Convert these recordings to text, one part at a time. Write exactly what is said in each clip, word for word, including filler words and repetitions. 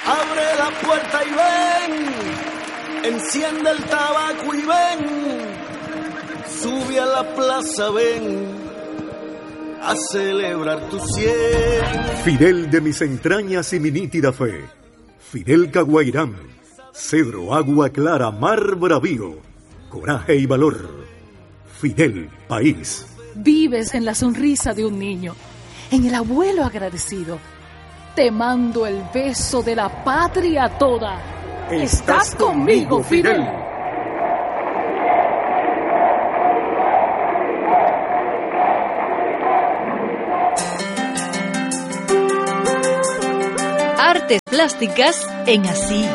Abre la puerta y ven, enciende el tabaco y ven, sube a la plaza, ven, a celebrar tu cien. Fidel de mis entrañas y mi nítida fe, Fidel Caguairán, cedro, agua clara, mar bravío, coraje y valor, Fidel país. Vives en la sonrisa de un niño, en el abuelo agradecido. Te mando el beso de la patria toda. ¿Estás conmigo, Fidel? Artes plásticas en Así.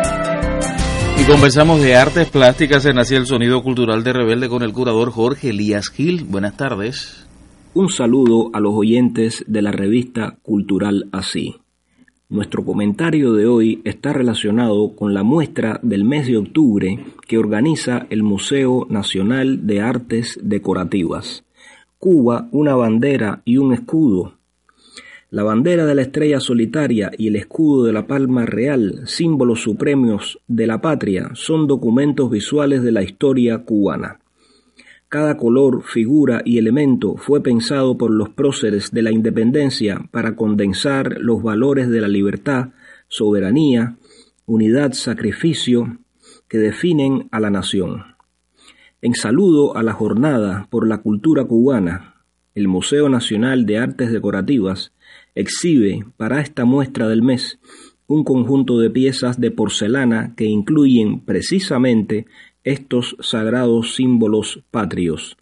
Y conversamos de artes plásticas en Así, el sonido cultural de Rebelde, con el curador Jorge Elías Gil. Buenas tardes. Un saludo a los oyentes de la revista cultural Así. Nuestro comentario de hoy está relacionado con la muestra del mes de octubre que organiza el Museo Nacional de Artes Decorativas. Cuba, una bandera y un escudo. La bandera de la estrella solitaria y el escudo de la palma real, símbolos supremos de la patria, son documentos visuales de la historia cubana. Cada color, figura y elemento fue pensado por los próceres de la independencia para condensar los valores de la libertad, soberanía, unidad, sacrificio que definen a la nación. En saludo a la jornada por la cultura cubana, el Museo Nacional de Artes Decorativas exhibe para esta muestra del mes un conjunto de piezas de porcelana que incluyen precisamente estos sagrados símbolos patrios.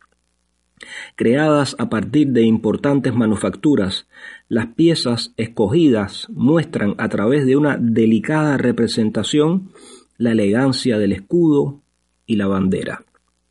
Creadas a partir de importantes manufacturas, las piezas escogidas muestran a través de una delicada representación la elegancia del escudo y la bandera.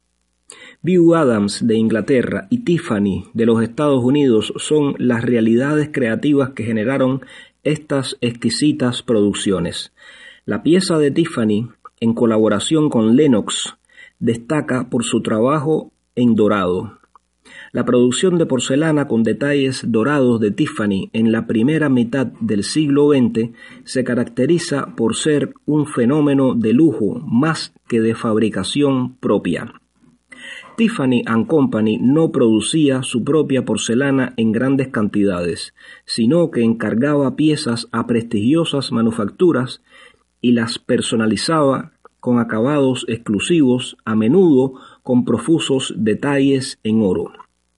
Beau Adams de Inglaterra y Tiffany de los Estados Unidos son las realidades creativas que generaron estas exquisitas producciones. La pieza de Tiffany, en colaboración con Lenox, destaca por su trabajo en dorado. La producción de porcelana con detalles dorados de Tiffany en la primera mitad del siglo veinte se caracteriza por ser un fenómeno de lujo más que de fabricación propia. Tiffany and Company no producía su propia porcelana en grandes cantidades, sino que encargaba piezas a prestigiosas manufacturas y las personalizaba con acabados exclusivos, a menudo con profusos detalles en oro.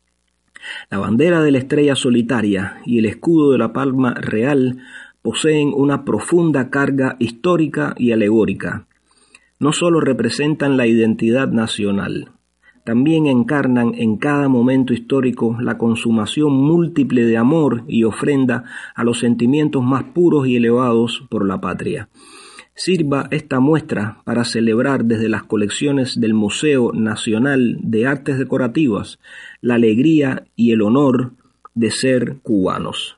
La bandera de la estrella solitaria y el escudo de la palma real poseen una profunda carga histórica y alegórica. No solo representan la identidad nacional, también encarnan en cada momento histórico la consumación múltiple de amor y ofrenda a los sentimientos más puros y elevados por la patria. Sirva esta muestra para celebrar desde las colecciones del Museo Nacional de Artes Decorativas la alegría y el honor de ser cubanos.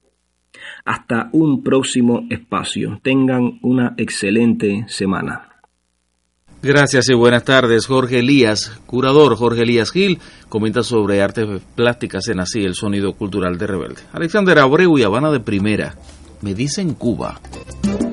Hasta un próximo espacio. Tengan una excelente semana. Gracias y buenas tardes. Jorge Elías, curador Jorge Elías Gil, comenta sobre artes plásticas en Así, el sonido cultural de Rebelde. Alexander Abreu y Habana de Primera. Me dicen Cuba.